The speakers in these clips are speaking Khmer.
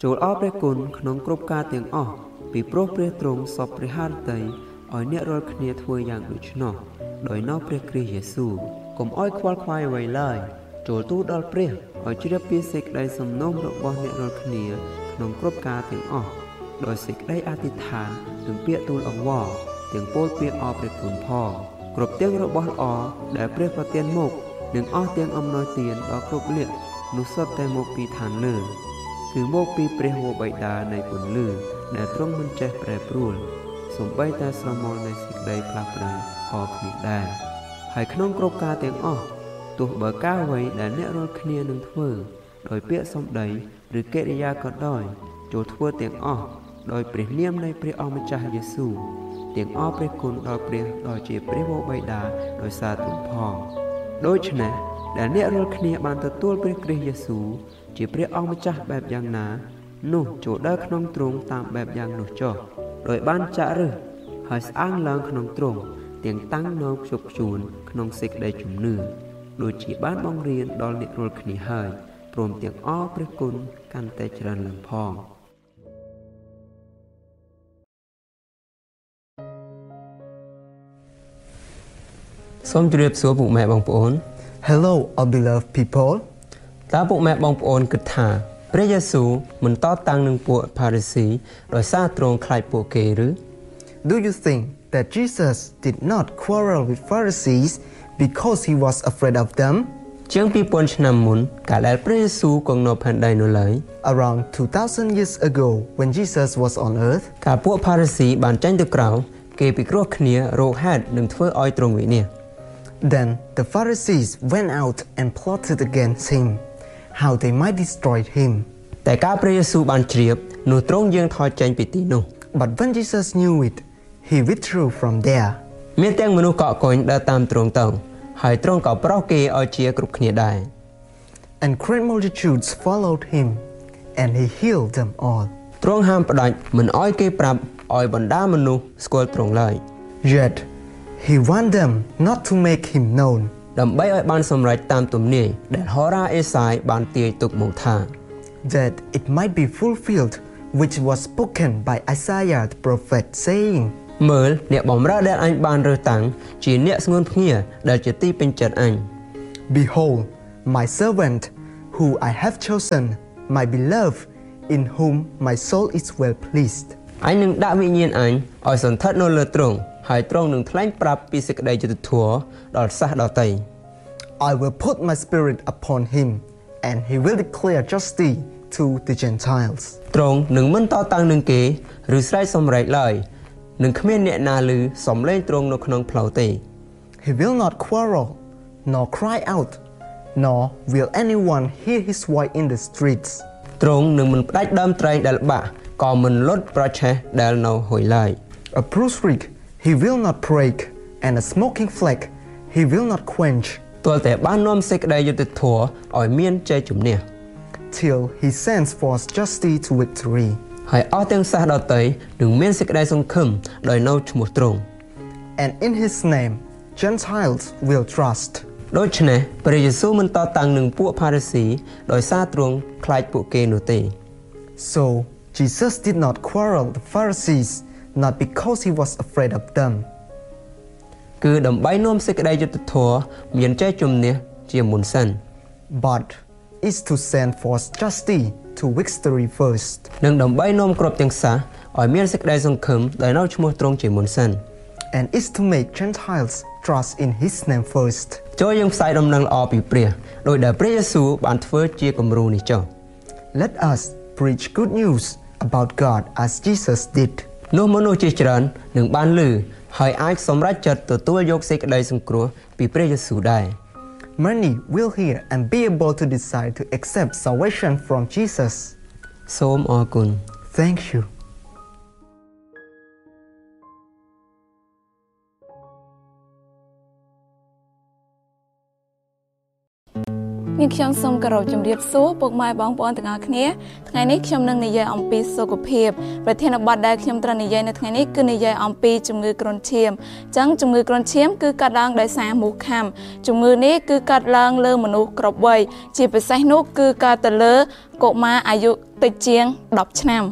ចូលអរព្រះគុណក្នុងគ្រប់ការទាំងអស់ពីព្រោះព្រះទ្រង់សពព្រះハរតីឲ្យអ្នករាល់គ្នាធ្វើយ៉ាងដូច្នោះដោយនៅព្រះគ្រីស្ទយេស៊ូវកុំឲ្យខ្វល់ខ្វាយអ្វីឡើយចូលទូលដល់ព្រះឲ្យជ្រាបពីសេចក្តីសំណូមរបស់អ្នករាល់គ្នាក្នុងគ្រប់ការទាំងអស់ដោយសេចក្តីអធិដ្ឋាននិងពាក្យទូលអង្វរទាំងពោលពាក្យអរព្រះគុណផងគ្រប់ទាំងរបស់ល្អដែលព្រះប្រទានមកនិងអស់ទាំងអំណោយទានដល់គ្រប់លក្ខនោះសុទ្ធតែមកពីឋានលើគឺមកពីព្រះវរបិតានៃពន្លឺដែលទ្រង់មិនចេះប្រែប្រួលសូម្បីតែស្រមោលនៃសេចក្តីផ្លាស់ប្ដូរក៏គ្មានដែរហើយក្នុងគ្រប់ការទាំងអស់ទោះបើការអ្វីដែលអ្នករាល់គ្នានឹងធ្វើដោយពាក្យសម្ដីឬកិរិយាក៏ដោយចូលធ្វើទាំងអស់ដោយព្រះនាមនៃព្រះអម្ចាស់យេស៊ូវទាំងអរព្រះគុណដល់ព្រះដ៏ជាព្រះវរបិតាដោយសារទ្រង់ផងដូច្នេះដែលអ្នករាល់គ្នាបានទទួលព្រះគ្រីស្ទយេស៊ូវជាព្រះអង្គម្ចាស់បែបយ៉ាងណានោះចូលដើរក្នុងទ្រង់តាមបែបយ៉ាងនោះចុះដោយបានចាក់ឫសហើយស្អាងឡើងក្នុងទ្រង់ទាំងតាំងនៅខ្ជាប់ខ្ជួនក្នុងសេចក្តីជំនឿដូចជាបានបង្រៀនដល់អ្នករាល់គ្នាហើយព្រមទាំងអរព្រះគុណកាន់តែច្រើនឡើងផងសូមជម្រាបសួរពុកម៉ែបងប្អូន Hello, our beloved people. តើពុកម៉ែបងប្អូនគិតថាព្រះយេស៊ូវមិនតតាំងនឹងពួកផារីស៊ីដោយសារទ្រង់ខ្លាចពួកគេឬ Do you think that Jesus did not quarrel with Pharisees because he was afraid of them? ជាង2000ឆ្នាំមុនកាលដែលព្រះយេស៊ូវគង់នៅផែនដីនោះឡើយ Around 2000 years ago when Jesus was on earth, កាលពួកផារីស៊ីបានចេញទៅក្រៅគេពិគ្រោះគ្នារកហេតុនឹងធ្វើឲ្យទ្រង់វិនាស then the Pharisees went out and plotted against him, how they might destroy him. តែកាលព្រះយេស៊ូវបានជ្រាបនោះទ្រង់យាងថយចេញពីទីនោះ But when Jesus knew it, he withdrew from there. មានទាំងមនុស្សកកកុញដើរតាមទ្រង់ទៅហើយទ្រង់ក៏ប្រោសគេឲ្យជាគ្រប់គ្នាដែរ And great multitudes followed him, and he healed them all. ទ្រង់ហាមផ្ដាច់មិនឲ្យគេប្រាប់ឲ្យបណ្ដាមនុស្សស្គាល់ទ្រង់ឡើយ Yet he warned them not to make him known. ដើម្បីឲ្យបានសម្រេចតាមទំនាយដែលហោរាអេសាយបានទាយទុកមកថា That it might be fulfilled which was spoken by Isaiah the prophet, saying, មើលអ្នកបម្រើដែលអញបានរើសតាំងជាអ្នកស្ងួនភ្ងាដែលជាទីពេញចិត្តអញ Behold, my servant, who I have chosen, my beloved, in whom my soul is well pleased. អញនឹងដាក់វិញ្ញាណអញឲ្យសន្ធិដ្ឋនៅលើទ្រង់ហើយទ្រង់នឹងថ្លែងប្រាប់ពីសេចក្តីយុត្តិធម៌ដល់សាសដទៃ I will put my spirit upon him, and he will declare justice to the Gentiles. ទ្រង់នឹងមិនតតាំងនឹងគេឬស្រែកសម្រែកឡើយនឹងគ្មានអ្នកណាឮសំឡេងទ្រង់នៅក្នុងផ្លូវទេ He will not quarrel, nor cry out, nor will anyone hear his voice in the streets. ទ្រង់នឹងមិនផ្ដាច់ដើមត្រែងដែលបាក់ក៏មិនលត់ប្រឆេះដែលនៅហួយឡើយ A bruised reed he will not break, and a smoking flag he will not quench. ទាល់តែបាននាំសេចក្តីយុត្តិធម៌ឲ្យមានជ័យជំនះ Till he sends forth justice to victory. ហើយអស់ទាំងសាសដទៃនឹងមានសេចក្តីសង្ឃឹមដោយនៅឈ្មោះទ្រង់ And in his name Gentiles will trust. ដូច្នេះព្រះយេស៊ូវមិនតតាំងនឹងពួកផារីស៊ីដោយសារទ្រង់ខ្លាចពួកគេនោះទេ So Jesus did not quarrel the Pharisees, not because he was afraid of them. គឺដើម្បីនាំសេចក្តីយុត្តិធម៌មានជ័យជំនះជាមុនសិន But is to send forth justice to victory first. និងដើម្បីនាំគ្រប់ទាំងសាសឲ្យមានសេចក្តីសង្ឃឹមដោយនៅឈ្មោះទ្រង់ជាមុនសិន And is to make Gentiles trust in his name first. ចូលយើងផ្សាយដំណឹងល្អពីព្រះដោយដែលព្រះយេស៊ូវបានធ្វើជាគំរូនេះចុះ Let us preach good news about God as Jesus did. នោះមនុស្សជាច្រើននឹងបានឮហើយអាចសម្រេចចិត្តទទួលយកសេចក្តីសង្គ្រោះពីព្រះយេស៊ូវដែរ Many will hear and be able to decide to accept salvation from Jesus. សូមអរគុណ Thank you. នេះខ្ញុំសូមគោរពជម្រាបសួរពុកម៉ែបងប្អូនទាំងអស់គ្នាថ្ងៃនេះខ្ញុំនឹងនិយាយអំពីសុខភាពប្រធានបទដែលខ្ញុំត្រូវនិយាយនៅថ្ងៃនេះគឺនិយាយអំពីជំងឺគ្រុនឈាមអញ្ចឹងជំងឺគ្រុនឈាមគឺកើតឡើងដោយសារមូសខាំជំងឺនេះគឺកើតឡើងលើមនុស្សគ្រប់វ័យជាពិសេសនោះគឺកើតទៅលើកុមារអាយុតិចជាង10ឆ្នាំ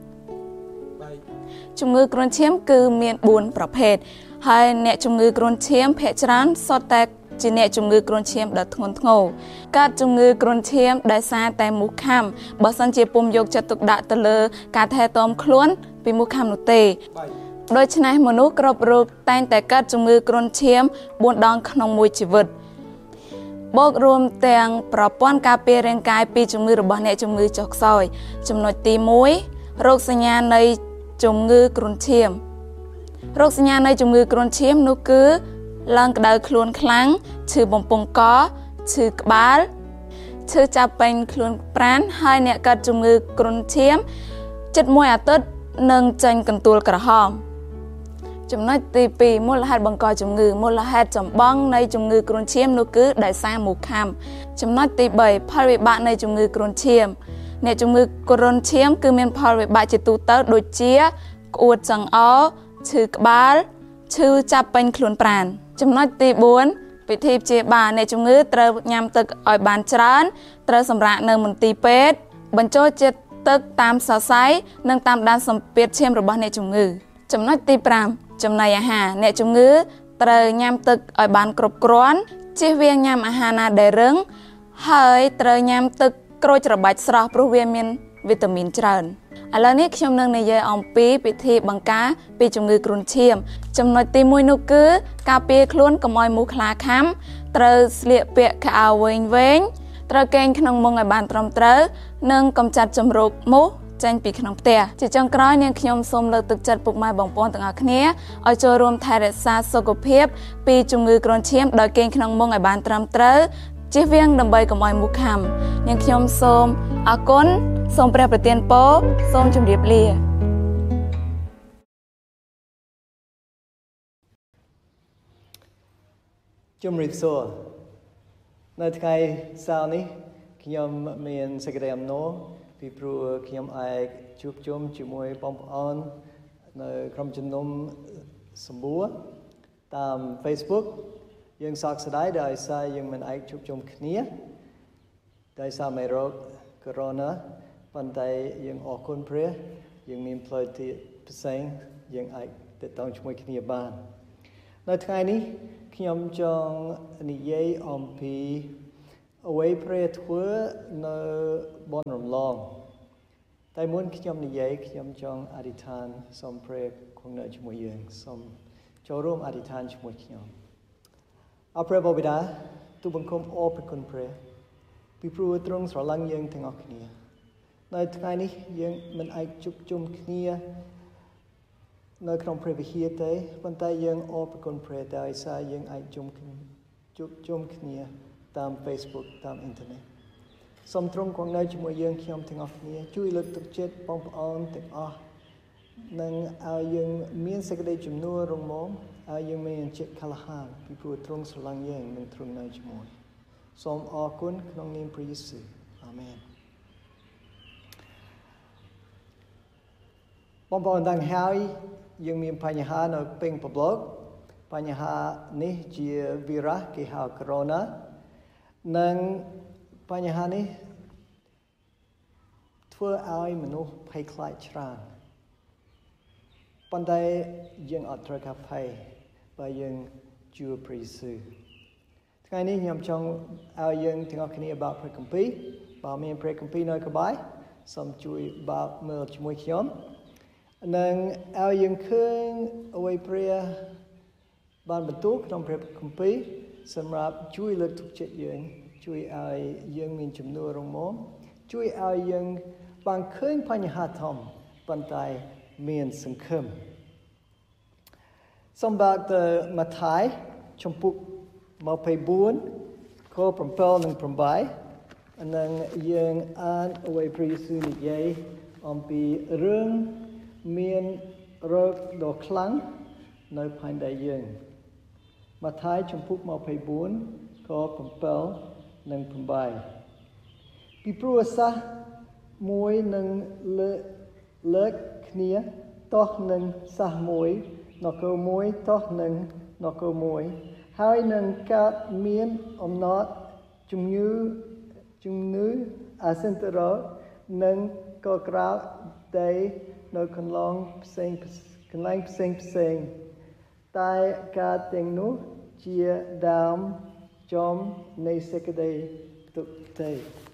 ជំងឺគ្រុនឈាមគឺមាន4ប្រភេទហើយអ្នកជំងឺគ្រុនឈាមភាគច្រើនសុទ្ធតែជាអ្នកជំងឺគ្រុនឈាមដ៏ធ្ងន់ធ្ងរកើតជំងឺគ្រុនឈាមដោយសារតែមូសខាំបើសិនជាពុំយកចិត្តទុកដាក់ទៅលើការថែទាំខ្លួនពីមូសខាំនោះទេដូច្នេះមនុស្សគ្រប់រូបតែងតែកើតជំងឺគ្រុនឈាម4ដងក្នុងមួយជីវិតបូករួមទាំងប្រព័ន្ធការពាររាងកាយពីជំងឺរបស់អ្នកជំងឺចុះខ្សោយចំណុចទី1រោគសញ្ញានៃជំងឺគ្រុនឈាមរោគសញ្ញានៃជំងឺគ្រុនឈាមនោះគឺឡើងក្តៅខ្លួនខ្លាំងឈឺបំពង់កឈឺក្បាលឈឺចាប់ពេញខ្លួនប្រាណហើយអ្នកកើតជំងឺគ្រុនឈាមជិត1អាទិត្យនឹងចេញកន្ទួលក្រហមចំណុចទី2មូលហេតុបង្កជំងឺមូលហេតុចម្បងនៃជំងឺគ្រុនឈាមនោះគឺដោយសារមូសខាំចំណុចទី3ផលវិបាកនៃជំងឺគ្រុនឈាមអ្នកជំងឺគ្រុនឈាមគឺមានផលវិបាកជាទូទៅដូចជាក្អួតចង្អោរឈឺក្បាលឈឺចាប់ពេញខ្លួនប្រាណចំណុចទី4វិធីព្យាបាលអ្នកជំងឺត្រូវញ៉ាំទឹកឲ្យបានច្រើនត្រូវសម្រាកនៅមន្ទីរពេទ្យបញ្ចូលជាតិទឹកតាមសរសៃនិងតាមដានសម្ពាធឈាមរបស់អ្នកជំងឺចំណុចទី5ចំណីអាហារអ្នកជំងឺត្រូវញ៉ាំទឹកឲ្យបានគ្រប់គ្រាន់ជៀសវាងញ៉ាំអាហារណាដែលរឹងហើយត្រូវញ៉ាំទឹកក្រូចត្របាច់ស្រស់ព្រោះវាមានវីតាមីនច្រើនឥឡូវនេះខ្ញុំនឹងនិយាយអំពីពិធីបង្ការពីជំងឺគ្រុនឈាមចំណុចទី1នោះគឺការពារខ្លួនកុំឲ្យមូសខ្លាខាំត្រូវស្លៀកពាក់ខោអាវវែងៗត្រូវកេងក្នុងមុងឲ្យបានត្រឹមត្រូវនិងកម្ចាត់ជំរកមូសចេញពីក្នុងផ្ទះជាចុងក្រោយនាងខ្ញុំសូមលើកទឹកចិត្តពុកម៉ែបងប្អូនទាំងអស់គ្នាឲ្យចូលរួមថែរក្សាសុខភាពពីជំងឺគ្រុនឈាមដោយកេងក្នុងមុងឲ្យបានត្រឹមត្រូវជៀសវាងដើម្បីកុំឲ្យមូសខាំនាងខ្ញុំសូមអរគុណសូមព្រះប្រទានពរសូមជម្រាបលាជំរាបសួរនៅថ្ងៃសៅរ៍នេះខ្ញុំមានសេចក្តីអំណរពីព្រោះខ្ញុំអាចជួបជុំជាមួយបងប្អូននៅក្រុមជំនុំសម្បួរតាម Facebook យើងសោកស្ដាយដោយសារយើងមិនអាចជួបជុំគ្នាដោយសារមេរោគ Corona ប៉ុន្តែយើងអរគុណព្រះយើងមានផ្លូវទីផ្សេងយើងអាចទាក់ទងជាមួយគ្នាបាននៅថ្ងៃនេះខ្ញុំចង់និយាយអំពីអ្វីព្រះធ្វើនៅបនរំលងតែមុនខ្ញុំនិយាយខ្ញុំចង់អធិដ្ឋានសូមព្រះគង់នៅជាមួយយើងសូមចូលរួមអធិដ្ឋានជាមួយខ្ញុំអរព្រះបិតាទូលបង្គំអរព្រគុណព្រះពីព្រោះទ្រង់ស្រឡាញ់យើងទាំងអស់គ្នានៅថ្ងៃនេះយើងមិនអាចជួបជុំគ្នានៅក្នុងព្រះវិហារទេប៉ុន្តែយើងអរព្រគុណព្រះដោយសារយើងអាចជួបជុំគ្នាតាម Facebook តាមអ៊ីនធឺណិតសូមទ្រង់គង់នៅជាមួយយើងខ្ញុំទាំងអស់គ្នាជួយលើកទឹកចិត្តបងប្អូនទាំងអស់និងឲ្យយើងមានសេចក្តីជំនឿរឹងមាំឲ្យយើងមានចិត្តក្លាហានពីព្រោះទ្រង់ស្រឡាញ់យើងនិងទ្រង់នៅជាមួយសូមអរគុណក្នុងនាមព្រះយេស៊ូវអាមែនបងប្អូនទាំងហើយយើងមានបញ្ហានៅពេញប្របលោកបញ្ហានេះជាវីរុសគេហៅ Corona និងបញ្ហានេះធ្វើឲ្យមនុស្សភ័យខ្លាចច្រើនប៉ុន្តែយើងអត់ត្រូវការភ័យបើយើងជឿព្រះយេស៊ូវថ្ងៃនេះខ្ញុំចង់ឲ្យយើងទាំងអស់គ្នាបើកព្រះគម្ពីរបើមានព្រះគម្ពីរនៅក្បែរសូមជួយបើកមើលជាមួយខ្ញុំនិងឲ្យយើងឃើញអ្វីព្រះបានបន្ទូលក្នុងព្រះគម្ពីរសម្រាប់ជួយលើកទឹកចិត្តយើងជួយឲ្យយើងមានជំនឿរឹងមាំជួយឲ្យយើងបានឃើញបញ្ហាធំប៉ុន្តែមានសង្ឃឹមសូមបើកទៅម៉ាថាយជំពូក24ខ7និង8និងយើងអានអ្វីព្រះយេស៊ូវនិយាយអំពីរឿងមានរោគដ៏ខ្លាំងនៅផែនដីយើងម៉ាថាយជំពូក24ខ7និង8 ពីព្រោះសាសមួយនឹងលើកគ្នាតោះនឹងសាសមួយនគរមួយតោះនឹងនគរមួយហើយនឹងកើតមានអំណត់ជំងឺអាសិនតរនឹងក៏ក្រៅតែនៅកន្លងផ្សេងតែការទាំងនោះជាដើមចំនៃសេចក្តីទុក្ខទេ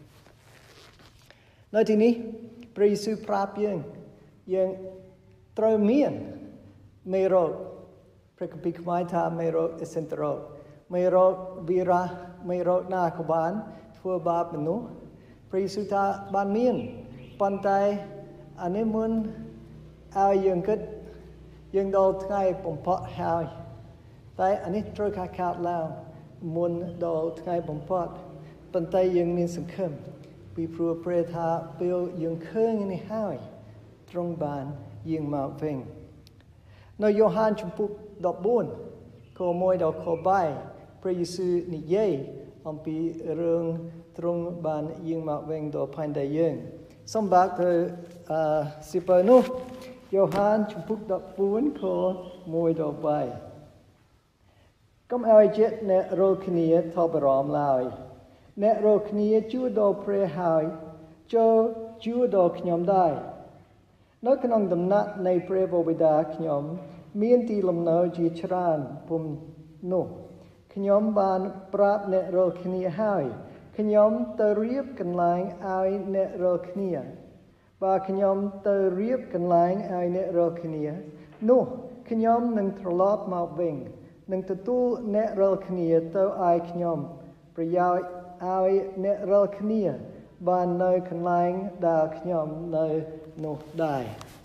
នៅទីនេះព្រះយេស៊ូវប្រាប់យើងត្រូវមានមេរោគព្រះគម្ពីរខ្មែរថាមេរោគអេសិនតរោគមេរោគវីរ៉ាសមេរោគណាក៏បានធ្វើបាបមនុស្សព្រះយេស៊ូវថាបានមានប៉ុន្តែអានេះមុនឲ្យយើងគិតយើងដល់ថ្ងៃបំផុតហើយតែអានេះត្រូវខាតឡើងមុនដល់ថ្ងៃបំផុតប៉ុន្តែយើងមានសង្ឃឹមពីព្រោះព្រះថាពេលយើងឃើញនេះហើយទ្រង់បានយាងមកវិញនៅយ៉ូហានជំពូក14ខ1ដល់ខ3ព្រះយេស៊ូវនិយាយអំពីរឿងទ្រង់បានយាងមកវិញដល់ផែនដីយើងសូមបើកទៅសៀវភៅនោះយ៉ូហានជំពូក14ខ1ដល់3កុំឲ្យចិត្តអ្នករាល់គ្នាថប់បារម្ភឡើយអ្នករាល់គ្នាជឿដល់ព្រះហើយចូលជឿដល់ខ្ញុំដែរនៅក្នុងដំណាក់នៃព្រះបិតាខ្ញុំមានទីលំនៅជាច្រើនពុំនោះខ្ញុំបានប្រាប់អ្នករាល់គ្នាហើយខ្ញុំទៅរៀបកន្លែងឲ្យអ្នករាល់គ្នាបើខ្ញុំទៅរៀបកន្លែងឲ្យអ្នករាល់គ្នានោះខ្ញុំនឹងត្រឡប់មកវិញនឹងទទួលអ្នករាល់គ្នាទៅឲ្យខ្ញុំប្រយោជន៍ឲ្យអ្នករាល់គ្នាបាននៅកន្លែងដែលខ្ញុំនៅនោះដែរ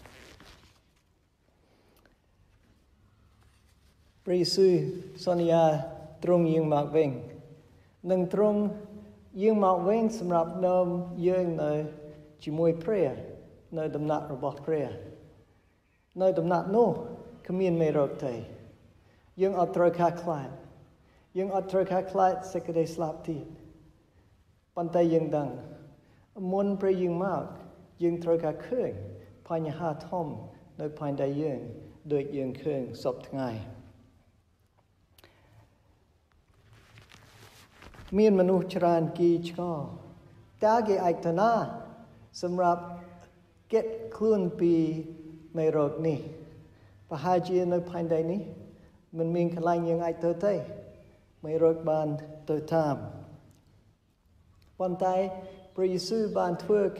ព្រះយេស៊ូវសន្យាទ្រង់យាងមកវិញនឹងទ្រង់យាងមកវិញសម្រាប់នាំយើងនៅជាមួយព្រះនៅដំណាក់របស់ព្រះនៅដំណាក់នោះគ្មានមេរោគទេយើងអត់ត្រូវខាតខ្លាចយើងអត់ត្រូវខាតខ្លាចសេចក្តីស្លាប់ទៀតប៉ុន្តែយើងដឹងមុនព្រះយាងមកយើងត្រូវការឃើញបញ្ហាធំនៅផែនដីយើងដូចយើងឃើញសពថ្ងៃមានមនុស្សច្រើនគីឆ្ងល់តើគេអាចទៅណាសម្រាប់គេចខ្លួនពីមេរោគនេះប្រហែលជានៅផែនដីនេះមិនមានកន្លែងយើងអាចទៅទេមេរោគបានទៅតាមប៉ុន្តែព្រះយេស៊ូវបានធ្វើ